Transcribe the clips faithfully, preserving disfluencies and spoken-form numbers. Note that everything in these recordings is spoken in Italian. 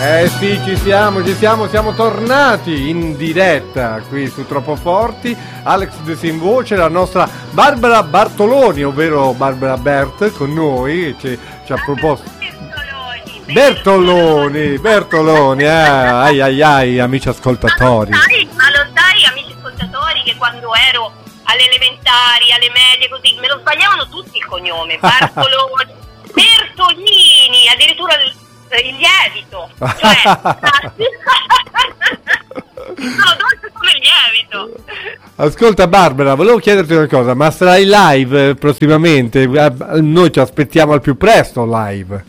Eh sì, ci siamo, ci siamo, siamo tornati in diretta qui su Troppo Forti. Alex De Simvoce, la nostra Barbara Bartoloni, ovvero Barbara Bert, con noi, ci, ci ha proposto. Bertoloni, Bertoloni, eh, ai ai ai, amici ascoltatori. Ma lo sai, ma lo sai, amici ascoltatori, che quando ero alle elementari, alle medie, così, me lo sbagliavano tutti il cognome, Bartoloni, Bertolini, addirittura il, il lievito, cioè, sono dolce come il lievito. Ascolta Barbara, volevo chiederti una cosa, ma sarai live prossimamente? Noi ci aspettiamo al più presto live.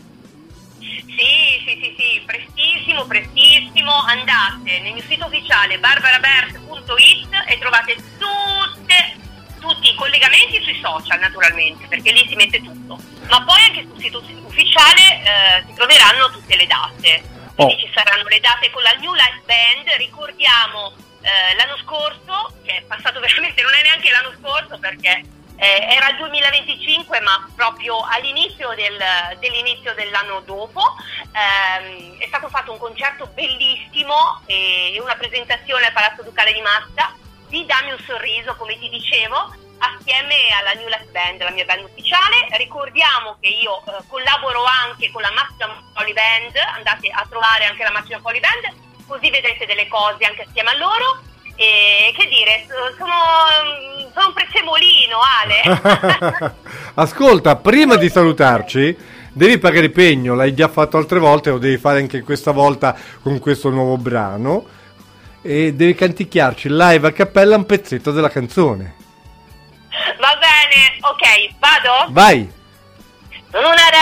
Prestissimo, prestissimo, andate nel mio sito ufficiale barbarabert punto it e trovate tutte, tutti i collegamenti sui social, naturalmente, perché lì si mette tutto, ma poi anche sul sito ufficiale eh, si troveranno tutte le date, quindi oh. Ci saranno le date con la New Life Band. Ricordiamo eh, l'anno scorso, che è passato veramente, non è neanche l'anno scorso perché Eh, era il duemilaventicinque, ma proprio all'inizio del, dell'inizio dell'anno dopo ehm, è stato fatto un concerto bellissimo e una presentazione al Palazzo Ducale di Massa di Dammi un sorriso, come ti dicevo, assieme alla New Life Band, la mia band ufficiale. Ricordiamo che io eh, collaboro anche con la Maxima Poli Band, andate a trovare anche la Maxima Poli Band, così vedrete delle cose anche assieme a loro. E che dire, sono, sono un prezzemolino, Ale. Ascolta, prima di salutarci devi pagare pegno, l'hai già fatto altre volte, lo devi fare anche questa volta con questo nuovo brano, e devi canticchiarci live a cappella un pezzetto della canzone. Va bene, ok, vado? Vai. Sono una